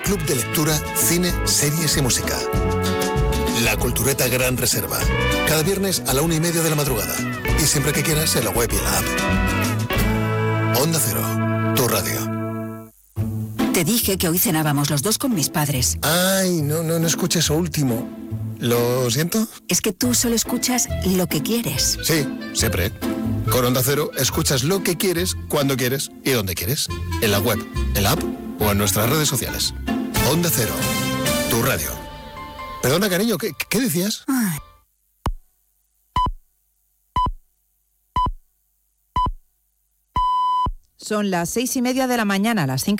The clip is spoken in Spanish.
club de lectura, cine, series y música. La Cultureta Gran Reserva. Cada viernes a la 1:30 de la madrugada. Y siempre que quieras en la web y en la app. Onda Cero, tu radio. Te dije que hoy cenábamos los dos con mis padres. Ay, no escuché eso último. ¿Lo siento? Es que tú solo escuchas lo que quieres. Sí, siempre. Con Onda Cero escuchas lo que quieres, cuando quieres y donde quieres. En la web, en la app o en nuestras redes sociales. Onda Cero, tu radio. Perdona, cariño, ¿qué decías? Ay. Son las 6:30 de la mañana, las 5.